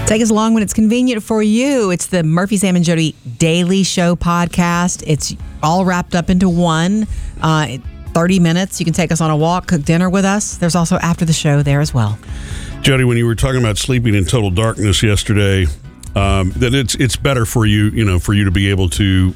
Take us along when it's convenient for you. It's the Murphy, Sam, and Jody Daily Show podcast. It's all wrapped up into one. 30 minutes. You can take us on a walk, cook dinner with us. There's also after the show there as well. Jody, when you were talking about sleeping in total darkness yesterday, that it's better for you, for you to be able to,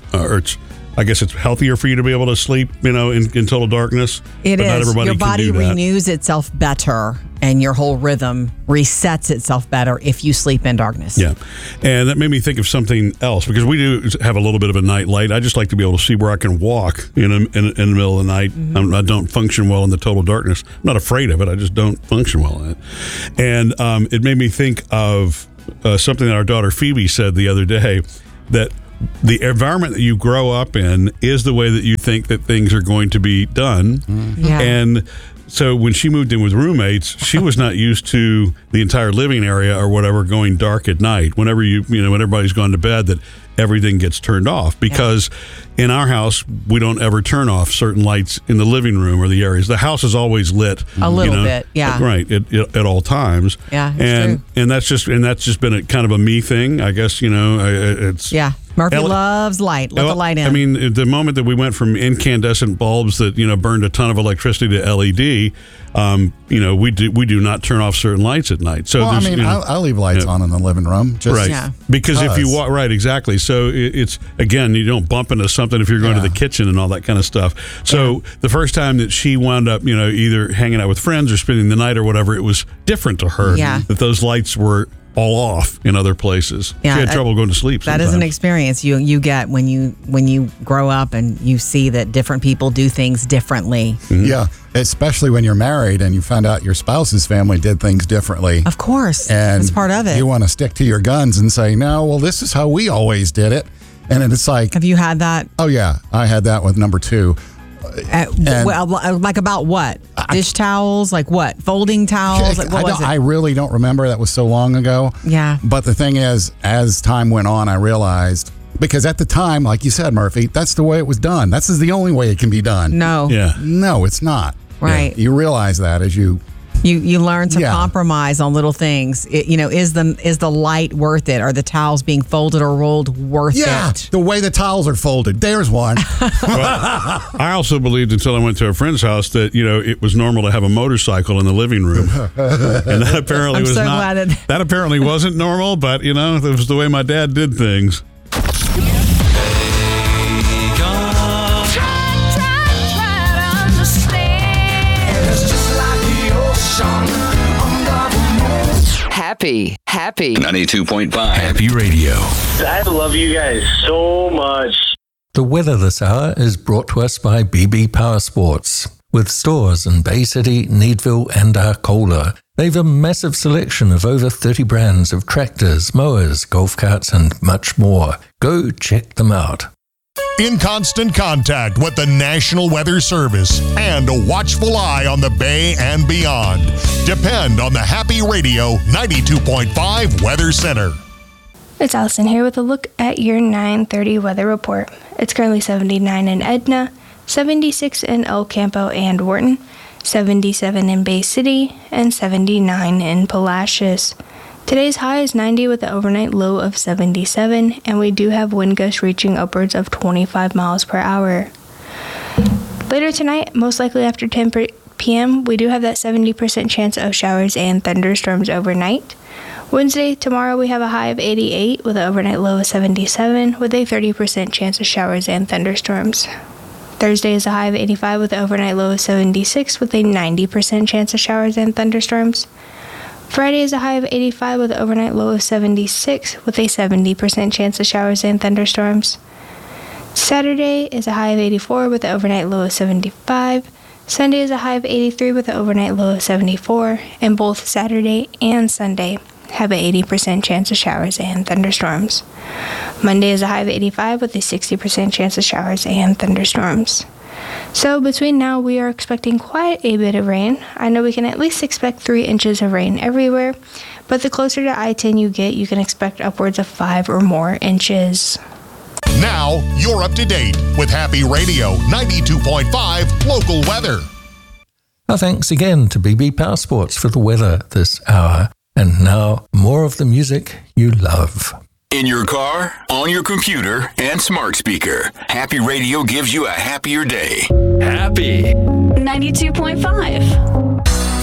I guess it's healthier for you to be able to sleep, in total darkness. It but is. Not everybody your body can do that. renews itself better, and your whole rhythm resets itself better if you sleep in darkness. Yeah. And that made me think of something else, because we do have a little bit of a night light. I just like to be able to see where I can walk in the middle of the night. Mm-hmm. I don't function well in the total darkness. I'm not afraid of it. I just don't function well in it. And it made me think of something that our daughter Phoebe said the other day, that the environment that you grow up in is the way that you think that things are going to be done. Mm-hmm. Yeah. And so when she moved in with roommates, she was not used to the entire living area or whatever going dark at night. Whenever when everybody's gone to bed, that everything gets turned off, because in our house we don't ever turn off certain lights in the living room or the areas. The house is always lit a little bit, right, at all times. Yeah, and true. that's just been a kind of a me thing, I guess. It's Murphy loves light. Let the light in. I mean, the moment that we went from incandescent bulbs that burned a ton of electricity to LED, we do not turn off certain lights at night. So I leave lights on in the living room, just right, because if you walk right, exactly. So it's again, you don't bump into something if you're going to the kitchen and all that kind of stuff. So the first time that she wound up, either hanging out with friends or spending the night or whatever, it was different to her that those lights were all off in other places. Yeah, she had trouble going to sleep sometimes. That is an experience you get when you grow up and you see that different people do things differently. Mm-hmm. Yeah, especially when you're married and you find out your spouse's family did things differently. Of course, and that's part of it. You want to stick to your guns and say, no, well, this is how we always did it. And then it's like... Have you had that? Oh, yeah. I had that with number 2. Like about what? Dish towels? Like what? Folding towels? Like what was it? I really don't remember. That was so long ago. Yeah. But the thing is, as time went on, I realized, because at the time, like you said, Murphy, that's the way it was done. That's the only way it can be done. No. Yeah. No, it's not. Right. You realize that as you learn to compromise on little things. Is the light worth it? Are the towels being folded or rolled worth it? The way the towels are folded. There's one. I also believed until I went to a friend's house that it was normal to have a motorcycle in the living room, and that apparently was so not. Glad that apparently wasn't normal, but it was the way my dad did things. Happy 92.5 Happy Radio. I love you guys so much. The weather this hour is brought to us by BB Power Sports. With stores in Bay City, Needville and Arcola, they've a massive selection of over 30 brands of tractors, mowers, golf carts and much more. Go check them out. In constant contact with the National Weather Service and a watchful eye on the Bay and beyond. Depend on the Happy Radio 92.5 Weather Center. It's Allison here with a look at your 9:30 weather report. It's currently 79 in Edna, 76 in El Campo and Wharton, 77 in Bay City, and 79 in Palacios. Today's high is 90 with an overnight low of 77, and we do have wind gusts reaching upwards of 25 miles per hour. Later tonight, most likely after 10 p.m., we do have that 70% chance of showers and thunderstorms overnight. Wednesday, tomorrow, we have a high of 88 with an overnight low of 77 with a 30% chance of showers and thunderstorms. Thursday is a high of 85 with an overnight low of 76 with a 90% chance of showers and thunderstorms. Friday is a high of 85 with an overnight low of 76 with a 70% chance of showers and thunderstorms. Saturday is a high of 84 with an overnight low of 75. Sunday is a high of 83 with an overnight low of 74. And both Saturday and Sunday have an 80% chance of showers and thunderstorms. Monday is a high of 85 with a 60% chance of showers and thunderstorms. So between now, we are expecting quite a bit of rain. I know we can at least expect 3 inches of rain everywhere, but the closer to I-10 you get, you can expect upwards of 5 or more inches. Now, you're up to date with Happy Radio 92.5 local weather. Our thanks again to BB Power Sports for the weather this hour. And now, more of the music you love. In your car, on your computer, and smart speaker, Happy Radio gives you a happier day. Happy 92.5.